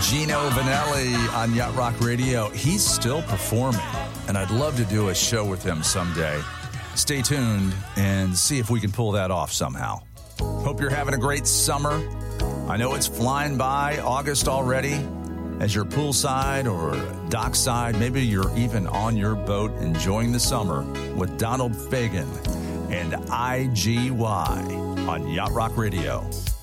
Gino Vanelli on Yacht Rock Radio. He's still performing, and I'd love to do a show with him someday. Stay tuned and see if we can pull that off somehow. Hope you're having a great summer. I know it's flying by, August already. As you're poolside or dockside, maybe you're even on your boat enjoying the summer with Donald Fagen and IGY on Yacht Rock Radio.